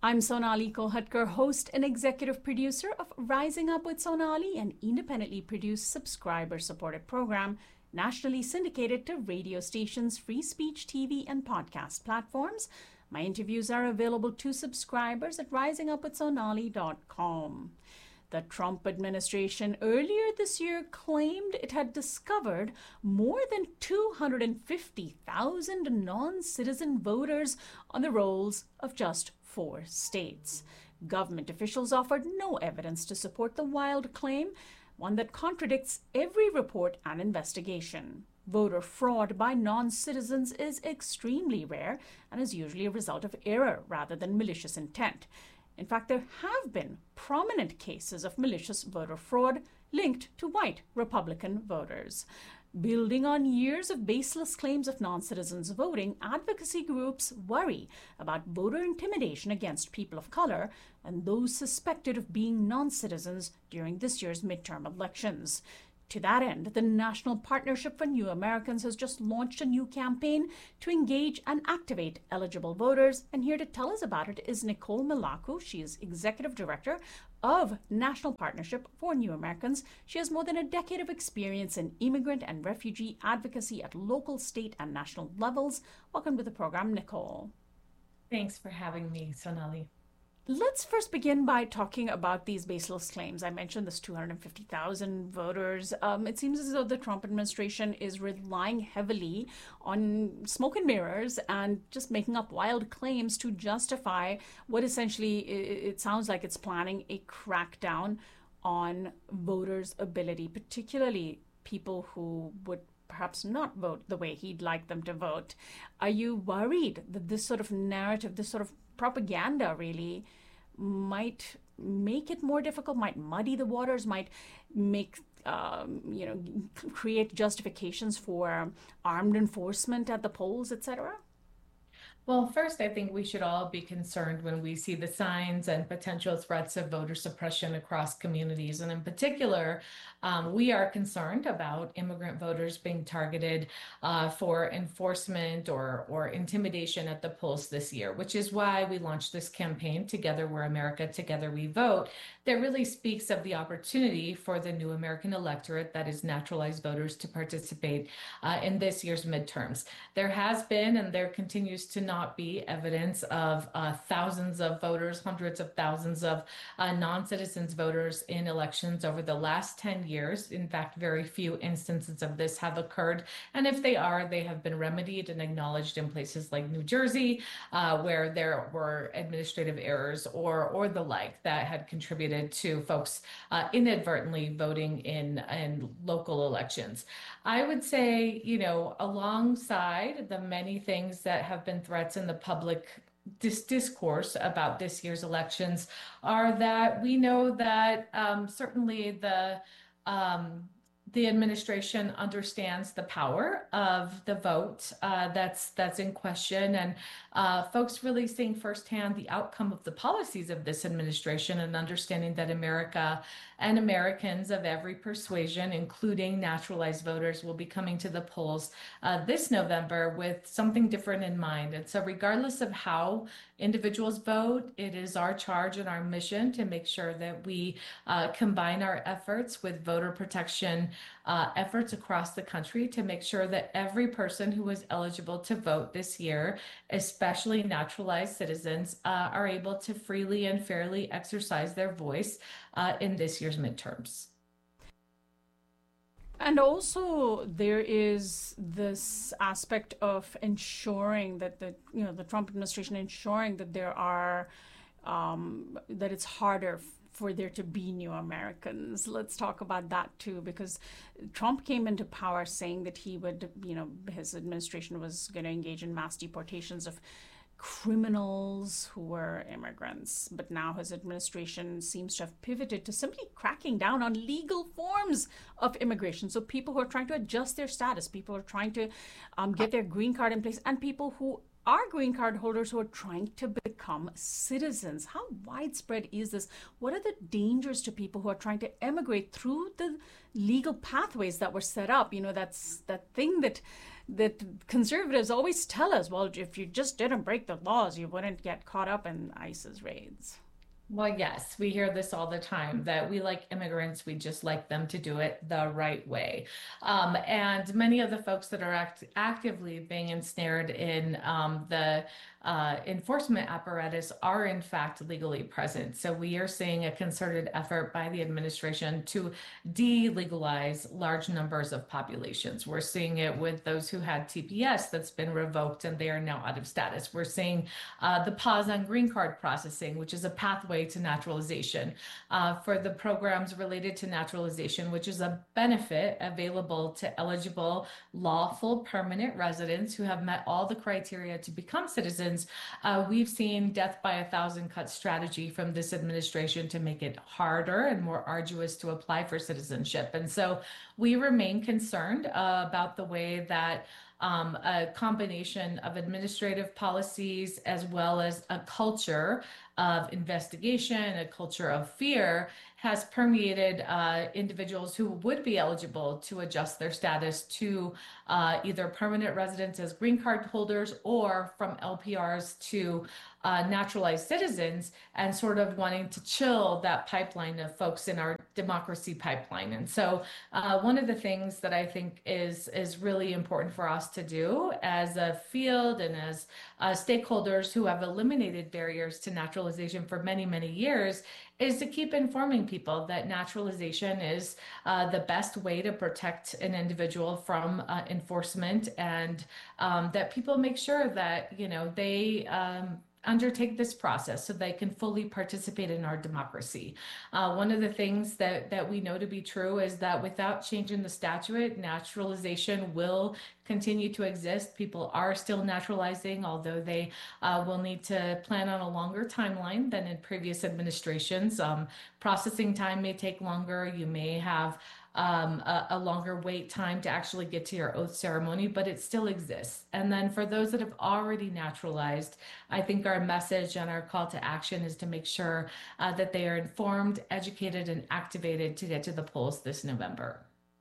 I'm Sonali Kolhatkar, host and executive producer of Rising Up with Sonali, an independently produced subscriber-supported program nationally syndicated to radio stations, free speech TV, and podcast platforms. My interviews are available to subscribers at risingupwithsonali.com. The Trump administration earlier this year claimed it had discovered more than 250,000 non-citizen voters on the rolls of just 4 states. Government officials offered no evidence to support the wild claim, one that contradicts every report and investigation. Voter fraud by non-citizens is extremely rare and is usually a result of error rather than malicious intent. In fact, there have been prominent cases of malicious voter fraud linked to white Republican voters. Building on years of baseless claims of non-citizens voting, advocacy groups worry about voter intimidation against people of color and those suspected of being non-citizens during this year's midterm elections. To that end, the National Partnership for New Americans has just launched a new campaign to engage and activate eligible voters. And here to tell us about it is Nicole Melaku. She is Executive Director of National Partnership for New Americans. She has more than a decade of experience in immigrant and refugee advocacy at local, state, and national levels. Welcome to the program, Nicole. Thanks for having me, Sonali. Let's first begin by talking about these baseless claims. I mentioned this 250,000 voters. It seems as though the Trump administration is relying heavily on smoke and mirrors and just making up wild claims to justify what essentially it sounds like it's planning a crackdown on voters' ability, particularly people who would perhaps not vote the way he'd like them to vote. Are you worried that this sort of narrative, this sort of propaganda really might make it more difficult, might muddy the waters, might make, create justifications for armed enforcement at the polls, etc.? Well, first, I think we should all be concerned when we see the signs and potential threats of voter suppression across communities. And in particular, we are concerned about immigrant voters being targeted for enforcement or intimidation at the polls this year, which is why we launched this campaign, Together We're America, Together We Vote, that really speaks of the opportunity for the new American electorate, that is naturalized voters, to participate in this year's midterms. There has been and there continues to not be evidence of thousands of voters, hundreds of thousands of non-citizens voters in elections over the last 10 years. In fact, very few instances of this have occurred. And if they are, they have been remedied and acknowledged in places like New Jersey, where there were administrative errors or the like that had contributed to folks inadvertently voting in local elections. I would say, alongside the many things that have been threats in the public discourse about this year's elections are that we know that certainly the administration understands the power of the vote that's in question, and folks really seeing firsthand the outcome of the policies of this administration and understanding that America and Americans of every persuasion, including naturalized voters, will be coming to the polls this November with something different in mind. And so regardless of how individuals vote, it is our charge and our mission to make sure that we combine our efforts with voter protection efforts across the country to make sure that every person who is eligible to vote this year, especially naturalized citizens, are able to freely and fairly exercise their voice in this year's midterms. And also, there is this aspect of ensuring that the Trump administration ensuring that there are that it's harder for there to be new Americans. Let's talk about that too, because Trump came into power saying that he would, his administration was going to engage in mass deportations of criminals who were immigrants. But now his administration seems to have pivoted to simply cracking down on legal forms of immigration. So people who are trying to adjust their status, people who are trying to get their green card in place, and people who are green card holders who are trying to become citizens. How widespread is this? What are the dangers to people who are trying to emigrate through the legal pathways that were set up? That's that thing that that conservatives always tell us, well, if you just didn't break the laws, you wouldn't get caught up in ICE's raids. Well, yes, we hear this all the time that we like immigrants, we just like them to do it the right way. And many of the folks that are actively being ensnared in the enforcement apparatus are in fact legally present. So we are seeing a concerted effort by the administration to delegalize large numbers of populations. We're seeing it with those who had TPS that's been revoked and they are now out of status. We're seeing the pause on green card processing, which is a pathway to naturalization, for the programs related to naturalization, which is a benefit available to eligible, lawful, permanent residents who have met all the criteria to become citizens. We've seen death by a thousand cuts strategy from this administration to make it harder and more arduous to apply for citizenship. And so we remain concerned about the way that a combination of administrative policies as well as a culture of investigation, a culture of fear has permeated individuals who would be eligible to adjust their status to either permanent residents as green card holders or from LPRs to naturalized citizens, and sort of wanting to chill that pipeline of folks in our democracy pipeline. And so one of the things that I think is really important for us to do as a field and as stakeholders who have eliminated barriers to naturalization for many, many years is to keep informing people that naturalization is the best way to protect an individual from enforcement, and that people make sure that, you know, they undertake this process so they can fully participate in our democracy. One of the things that we know to be true is that without changing the statute, naturalization will continue to exist. People are still naturalizing, although they will need to plan on a longer timeline than in previous administrations. Processing time may take longer. You may have a longer wait time to actually get to your oath ceremony, but it still exists. And then for those that have already naturalized, I think our message and our call to action is to make sure that they are informed, educated, and activated to get to the polls this November.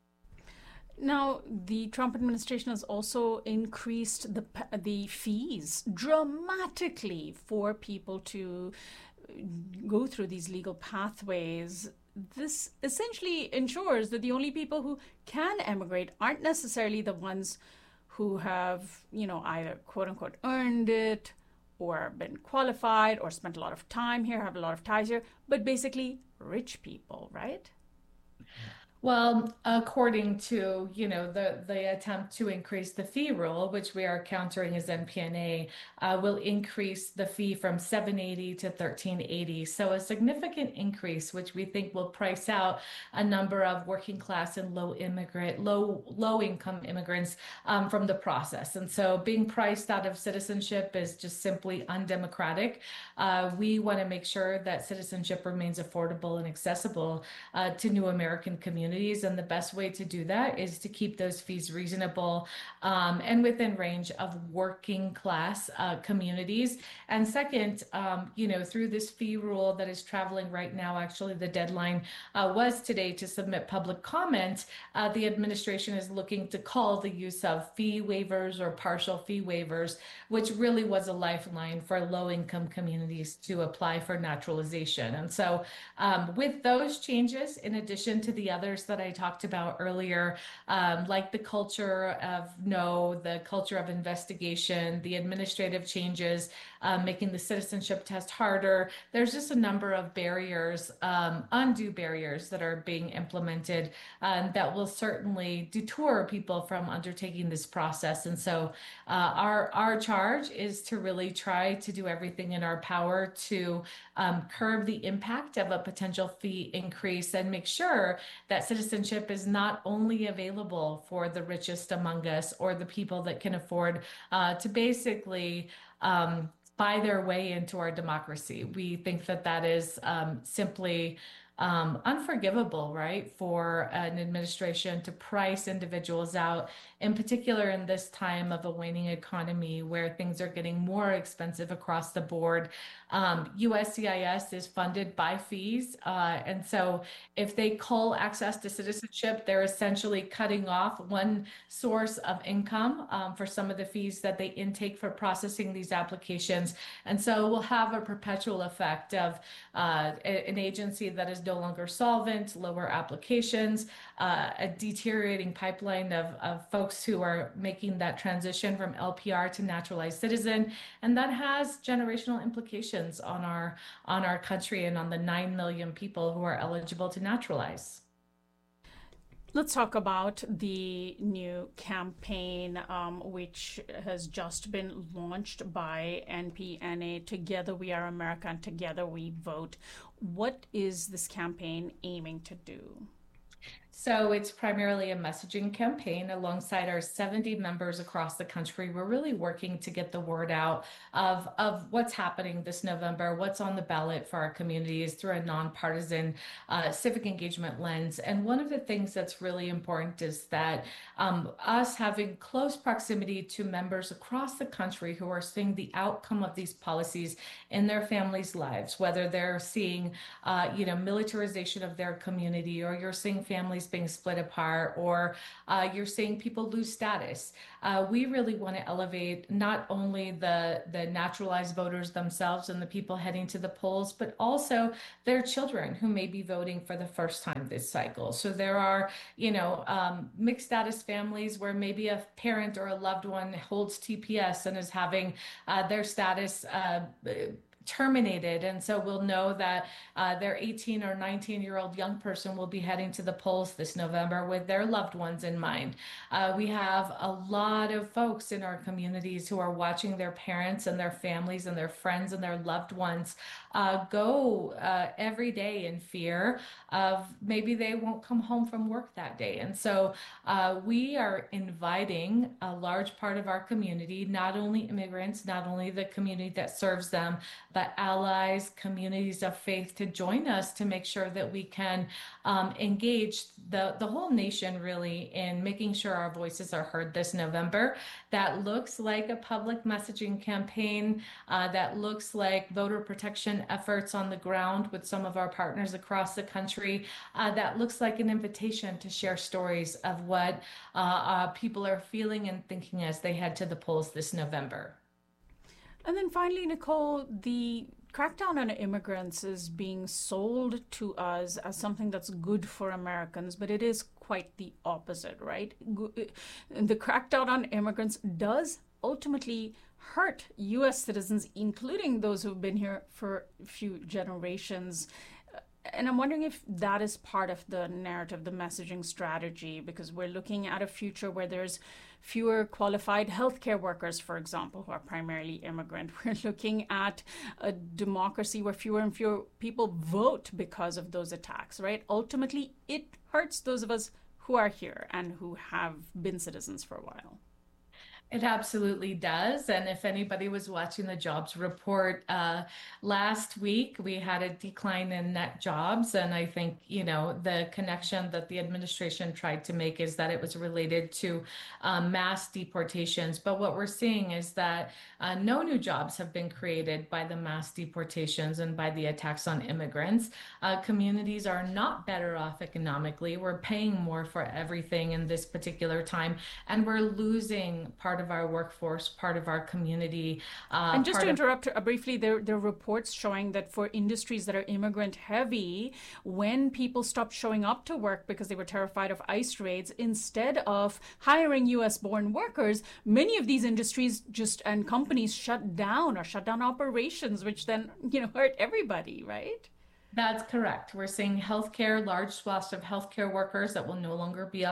Now, the Trump administration has also increased the fees dramatically for people to go through these legal pathways. This essentially ensures that the only people who can emigrate aren't necessarily the ones who have, you know, either quote unquote earned it or been qualified or spent a lot of time here, have a lot of ties here, but basically rich people, right? Well, according to, you know, the attempt to increase the fee rule, which we are countering as NPNA, will increase the fee from $780 to $1380. So a significant increase, which we think will price out a number of working class and low income immigrants from the process. And so being priced out of citizenship is just simply undemocratic. We want to make sure that citizenship remains affordable and accessible to new American communities. And the best way to do that is to keep those fees reasonable and within range of working class communities. And second, you know, through this fee rule that is traveling right now, actually the deadline was today to submit public comment. The administration is looking to cull the use of fee waivers or partial fee waivers, which really was a lifeline for low-income communities to apply for naturalization. And so with those changes, in addition to the others that I talked about earlier, like the culture of no, the culture of investigation, the administrative changes, making the citizenship test harder. There's just a number of barriers, undue barriers that are being implemented that will certainly detour people from undertaking this process. And so our charge is to really try to do everything in our power to curb the impact of a potential fee increase and make sure that citizenship is not only available for the richest among us or the people that can afford to basically buy their way into our democracy. We think that that is simply unforgivable, right, for an administration to price individuals out, in particular in this time of a waning economy where things are getting more expensive across the board. USCIS is funded by fees. And so if they cull access to citizenship, they're essentially cutting off one source of income for some of the fees that they intake for processing these applications. And so we'll have a perpetual effect of an agency that is no longer solvent, lower applications, a deteriorating pipeline of folks who are making that transition from LPR to naturalized citizen. And that has generational implications on our country and on the 9 million people who are eligible to naturalize. Let's talk about the new campaign, which has just been launched by NPNA, Together We Are America and Together We Vote. What is this campaign aiming to do? So it's primarily a messaging campaign alongside our 70 members across the country. We're really working to get the word out of what's happening this November, what's on the ballot for our communities through a nonpartisan civic engagement lens. And one of the things that's really important is that us having close proximity to members across the country who are seeing the outcome of these policies in their families' lives, whether they're seeing, militarization of their community, or you're seeing families being split apart, or you're seeing people lose status. We really want to elevate not only the naturalized voters themselves and the people heading to the polls, but also their children who may be voting for the first time this cycle. So there are, mixed status families where maybe a parent or a loved one holds TPS and is having their status terminated. And so we'll know that their 18 or 19-year-old young person will be heading to the polls this November with their loved ones in mind. We have a lot of folks in our communities who are watching their parents and their families and their friends and their loved ones go every day in fear of maybe they won't come home from work that day. And so we are inviting a large part of our community, not only immigrants, not only the community that serves them, but allies, communities of faith, to join us to make sure that we can engage the whole nation really in making sure our voices are heard this November. That looks like a public messaging campaign, that looks like voter protection efforts on the ground with some of our partners across the country, that looks like an invitation to share stories of what people are feeling and thinking as they head to the polls this November. And then finally, Nicole, the crackdown on immigrants is being sold to us as something that's good for Americans, but it is quite the opposite, right? The crackdown on immigrants does ultimately hurt U.S. citizens, including those who've been here for a few generations. And I'm wondering if that is part of the narrative, the messaging strategy, because we're looking at a future where there's fewer qualified healthcare workers, for example, who are primarily immigrant. We're looking at a democracy where fewer and fewer people vote because of those attacks, right? Ultimately, it hurts those of us who are here and who have been citizens for a while. It absolutely does. And if anybody was watching the jobs report last week, we had a decline in net jobs. And I think, the connection that the administration tried to make is that it was related to mass deportations. But what we're seeing is that no new jobs have been created by the mass deportations and by the attacks on immigrants. Communities are not better off economically. We're paying more for everything in this particular time, and we're losing part of our workforce, part of our community. And just to interrupt briefly, there are reports showing that for industries that are immigrant heavy, when people stopped showing up to work because they were terrified of ICE raids, instead of hiring US born workers, many of these industries and companies shut down operations, which then, hurt everybody, right? That's correct. We're seeing large swaths of healthcare workers that will no longer be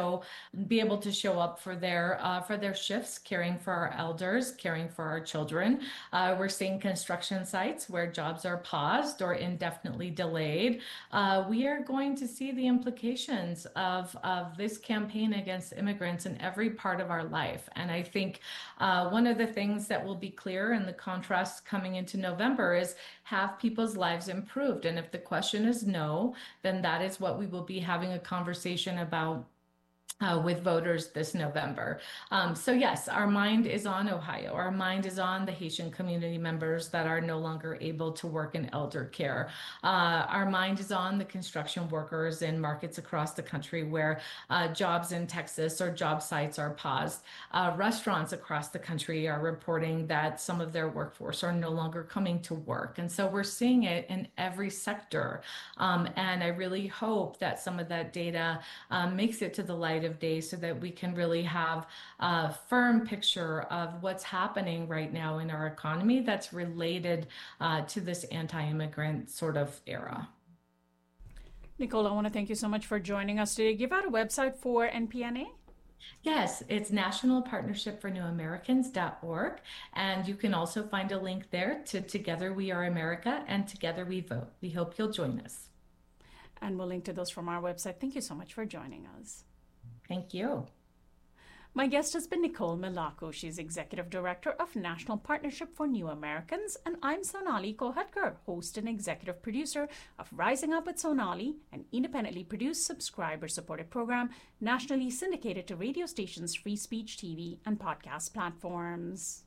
able to show up for their shifts, caring for our elders, caring for our children. We're seeing construction sites where jobs are paused or indefinitely delayed. We are going to see the implications of this campaign against immigrants in every part of our life. And I think one of the things that will be clear in the contrast coming into November is, have people's lives improved? And if the question is no, then that is what we will be having a conversation about with voters this November. So yes, our mind is on Ohio. Our mind is on the Haitian community members that are no longer able to work in elder care. Our mind is on the construction workers in markets across the country where jobs in Texas or job sites are paused. Restaurants across the country are reporting that some of their workforce are no longer coming to work. And so we're seeing it in every sector. And I really hope that some of that data makes it to the light of day so that we can really have a firm picture of what's happening right now in our economy that's related to this anti-immigrant sort of era. Nicole, I want to thank you so much for joining us today. Give out a website for NPNA. Yes, it's nationalpartnershipfornewamericans.org. And you can also find a link there to Together We Are America and Together We Vote. We hope you'll join us. And we'll link to those from our website. Thank you so much for joining us. Thank you. My guest has been Nicole Milako. She's Executive Director of National Partnership for New Americans, and I'm Sonali Kohatkar, host and executive producer of Rising Up with Sonali, an independently produced, subscriber-supported program nationally syndicated to radio stations, free speech TV, and podcast platforms.